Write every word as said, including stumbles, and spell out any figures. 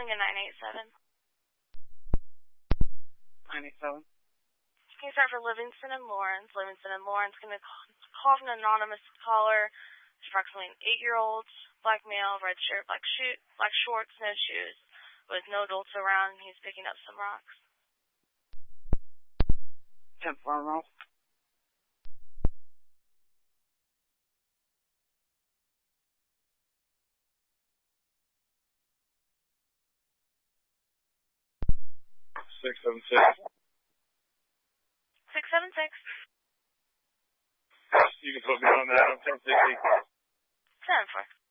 calling in nine eight seven. nine eight seven. Can you start for Livingston and Lawrence? Livingston and Lawrence going to call from an anonymous caller. Approximately an eight-year-old black male, red shirt, black shoe, black shorts, no shoes, with no adults around, and he's picking up some rocks. ten four roll. Six seven six. Six seven six. You can put me on that. I'm ten sixty. Ten four.